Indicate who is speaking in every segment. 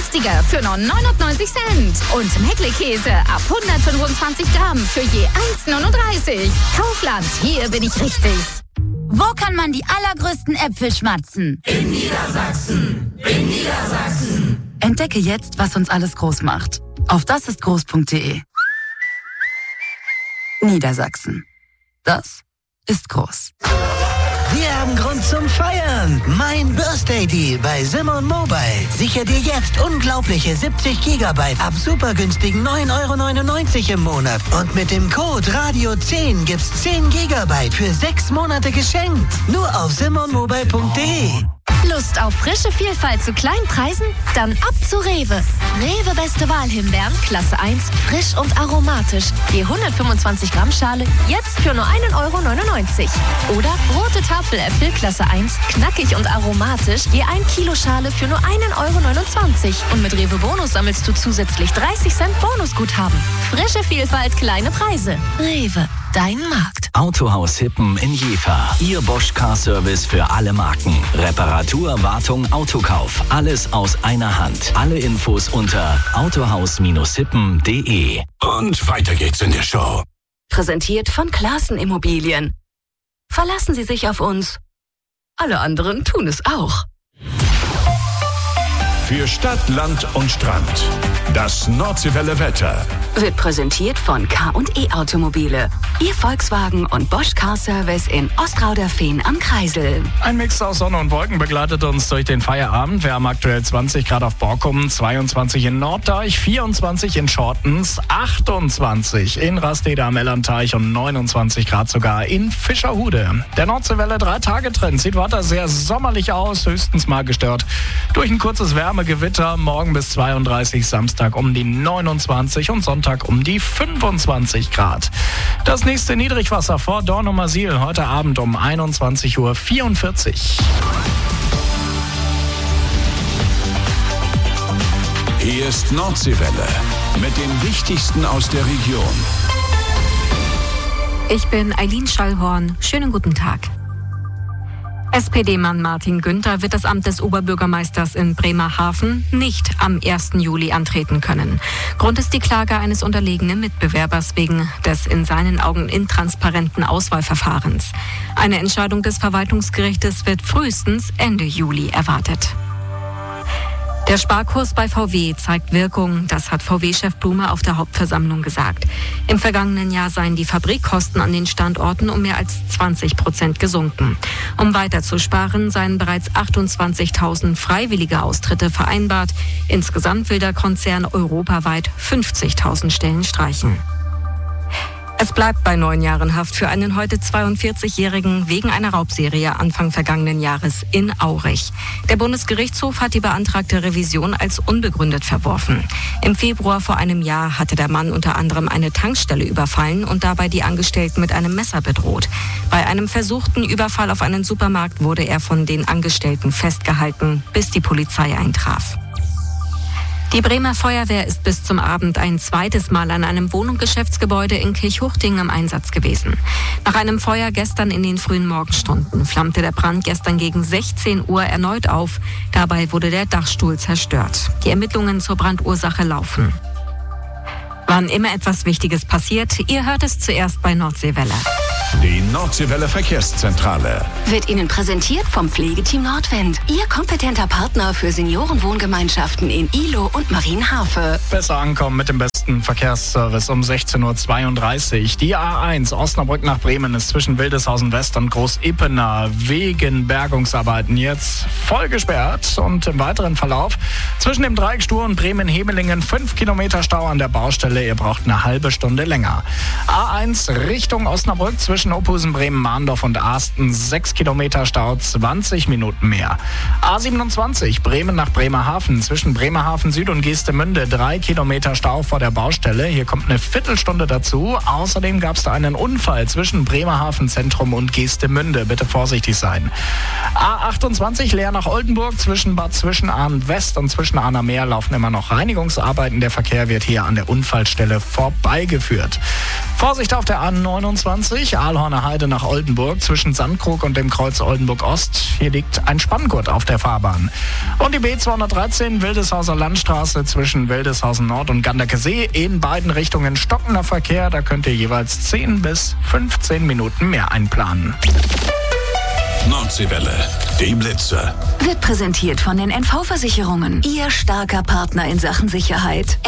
Speaker 1: günstiger für nur 99 Cent. Und Meckle-Käse ab 125 Gramm für je 1,39. Kaufland, hier bin ich richtig.
Speaker 2: Wo kann man die allergrößten Äpfel schmatzen?
Speaker 3: In Niedersachsen. In Niedersachsen.
Speaker 2: Entdecke jetzt, was uns alles groß macht. Auf dasistgroß.de. Niedersachsen. Das ist groß.
Speaker 4: Wir haben Grund zum Feiern. Mein Birthday Deal bei Simon Mobile. Sichere dir jetzt unglaubliche 70 GB ab super günstigen 9,99 € im Monat. Und mit dem Code Radio10 gibt's 10 GB für 6 Monate geschenkt. Nur auf simonmobile.de.
Speaker 5: Lust auf frische Vielfalt zu kleinen Preisen? Dann ab zu Rewe. Rewe Beste Wahl Himbeeren, Klasse 1, frisch und aromatisch. Je 125 Gramm Schale, jetzt für nur 1,99 €. Oder rote Tafeläpfel, Klasse 1, knackig und aromatisch, je 1 Kilo Schale für nur 1,29 €. Und mit Rewe Bonus sammelst du zusätzlich 30 Cent Bonusguthaben. Frische Vielfalt, kleine Preise. Rewe. Dein Markt.
Speaker 6: Autohaus Hippen in Jever. Ihr Bosch Car Service für alle Marken. Reparatur, Wartung, Autokauf. Alles aus einer Hand. Alle Infos unter autohaus-hippen.de.
Speaker 7: Und weiter geht's in der Show.
Speaker 8: Präsentiert von Classen Immobilien. Verlassen Sie sich auf uns. Alle anderen tun es auch.
Speaker 7: Für Stadt, Land und Strand. Das Nordseewelle Wetter.
Speaker 8: Wird präsentiert von K&E Automobile. Ihr Volkswagen und Bosch Car Service in Ostrauderfehn am Kreisel.
Speaker 9: Ein Mix aus Sonne und Wolken begleitet uns durch den Feierabend. Wir haben aktuell 20 Grad auf Borkum, 22 in Norddeich, 24 in Schortens, 28 in Rastede am Ellerteich und 29 Grad sogar in Fischerhude. Der Nordseewelle 3-Tage-Trend sieht weiter sehr sommerlich aus, höchstens mal gestört durch ein kurzes Wärmegewitter. Morgen bis 32, Samstag um die 29 und Sonntag um die 25 Grad. Das nächste Niedrigwasser vor Dornumersiel heute Abend um 21:44 Uhr.
Speaker 7: Hier ist Nordseewelle mit dem Wichtigsten aus der Region.
Speaker 10: Ich bin Eileen Schallhorn. Schönen guten Tag. SPD-Mann Martin Günther wird das Amt des Oberbürgermeisters in Bremerhaven nicht am 1. Juli antreten können. Grund ist die Klage eines unterlegenen Mitbewerbers wegen des in seinen Augen intransparenten Auswahlverfahrens. Eine Entscheidung des Verwaltungsgerichtes wird frühestens Ende Juli erwartet. Der Sparkurs bei VW zeigt Wirkung, das hat VW-Chef Blume auf der Hauptversammlung gesagt. Im vergangenen Jahr seien die Fabrikkosten an den Standorten um mehr als 20% gesunken. Um weiter zu sparen, seien bereits 28.000 freiwillige Austritte vereinbart. Insgesamt will der Konzern europaweit 50.000 Stellen streichen. Es bleibt bei 9 Jahren Haft für einen heute 42-Jährigen wegen einer Raubserie Anfang vergangenen Jahres in Aurich. Der Bundesgerichtshof hat die beantragte Revision als unbegründet verworfen. Im Februar vor einem Jahr hatte der Mann unter anderem eine Tankstelle überfallen und dabei die Angestellten mit einem Messer bedroht. Bei einem versuchten Überfall auf einen Supermarkt wurde er von den Angestellten festgehalten, bis die Polizei eintraf. Die Bremer Feuerwehr ist bis zum Abend ein zweites Mal an einem Wohn- und Geschäftsgebäude in Kirchhuchting im Einsatz gewesen. Nach einem Feuer gestern in den frühen Morgenstunden flammte der Brand gestern gegen 16 Uhr erneut auf. Dabei wurde der Dachstuhl zerstört. Die Ermittlungen zur Brandursache laufen. Wann immer etwas Wichtiges passiert, ihr hört es zuerst bei Nordseewelle.
Speaker 7: Die Nordseewelle Verkehrszentrale
Speaker 8: Wird Ihnen präsentiert vom Pflegeteam Nordwind. Ihr kompetenter Partner für Seniorenwohngemeinschaften in Ihlow und Marienhafe.
Speaker 9: Besser ankommen mit dem besten Verkehrsservice um 16:32 Uhr. Die A1 Osnabrück nach Bremen ist zwischen Wildeshausen West und Groß-Ippener wegen Bergungsarbeiten jetzt voll gesperrt. Und im weiteren Verlauf zwischen dem Dreieck Stur und Bremen-Hemelingen 5 Kilometer Stau an der Baustelle. Ihr braucht eine halbe Stunde länger. A1 Richtung Osnabrück zwischen Ophusen, Bremen, Mahndorf und Asten 6 Kilometer Stau, 20 Minuten mehr. A27 Bremen nach Bremerhaven zwischen Bremerhaven Süd und Geestemünde 3 Kilometer Stau vor der Baustelle. Hier kommt eine Viertelstunde dazu. Außerdem gab es da einen Unfall zwischen Bremerhaven Zentrum und Geestemünde. Bitte vorsichtig sein. A28 Leer nach Oldenburg zwischen Bad Zwischenahn West und zwischen zwischen Annameer laufen immer noch Reinigungsarbeiten. Der Verkehr wird hier an der Unfallstelle vorbeigeführt. Vorsicht auf der A29, Aalhorner Heide nach Oldenburg, zwischen Sandkrug und dem Kreuz Oldenburg-Ost. Hier liegt ein Spanngurt auf der Fahrbahn. Und die B213, Wildeshauser Landstraße zwischen Wildeshausen Nord und Ganderkesee. In beiden Richtungen stockender Verkehr. Da könnt ihr jeweils 10 bis 15 Minuten mehr einplanen.
Speaker 7: Nordseewelle, die Blitzer.
Speaker 8: Wird präsentiert von den NV-Versicherungen. Ihr starker Partner in Sachen Sicherheit.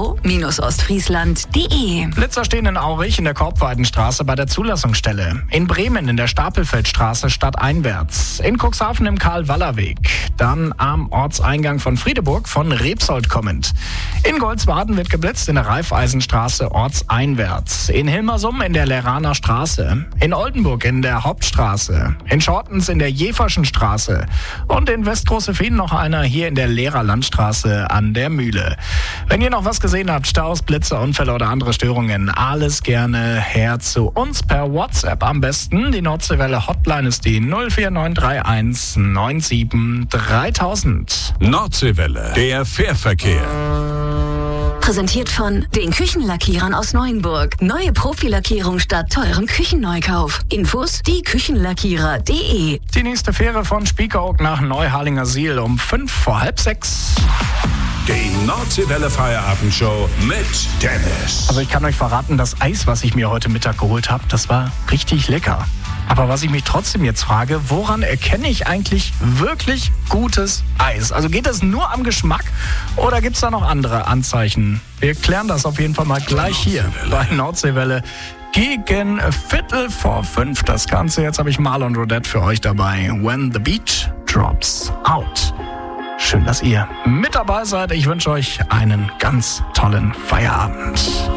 Speaker 8: NV-Ostfriesland.de.
Speaker 9: Blitzer stehen in Aurich in der Korbweidenstraße bei der Zulassungsstelle. In Bremen in der Stapelfeldstraße stadteinwärts. In Cuxhaven im Karl-Waller-Weg. Dann am Ortseingang von Friedeburg von Repsold kommend. In Goldswaden wird geblitzt in der Raiffeisenstraße ortseinwärts. In Hilmersum in der Leraner Straße. In Oldenburg in der Hauptstraße. In Schortens in der Jeferschen Straße. Und in Westgroße-Fehn noch einer hier in der Lehrerlandstraße an der Mühle. Wenn ihr noch was gesehen habt, Staus, Blitze, Unfälle oder andere Störungen, alles gerne her zu uns per WhatsApp am besten. Die Nordseewelle Hotline ist die 04931 97 3000.
Speaker 7: Nordseewelle, der Fährverkehr.
Speaker 8: Präsentiert von den Küchenlackierern aus Neuenburg. Neue Profilackierung statt teurem Küchenneukauf. Infos dieKüchenlackierer.de.
Speaker 9: Die nächste Fähre von Spiekeroog nach Neuharlinger Siel um 5:30.
Speaker 7: Die Nordseewelle Feierabendshow mit Dennis.
Speaker 9: Also ich kann euch verraten, das Eis, was ich mir heute Mittag geholt habe, das war richtig lecker. Aber was ich mich trotzdem jetzt frage, woran erkenne ich eigentlich wirklich gutes Eis? Also geht das nur am Geschmack oder gibt es da noch andere Anzeichen? Wir klären das auf jeden Fall mal gleich hier bei Nordseewelle gegen 4:45. Das Ganze, jetzt habe ich Marlon Rodette für euch dabei. When the beat drops out. Schön, dass ihr mit dabei seid. Ich wünsche euch einen ganz tollen Feierabend.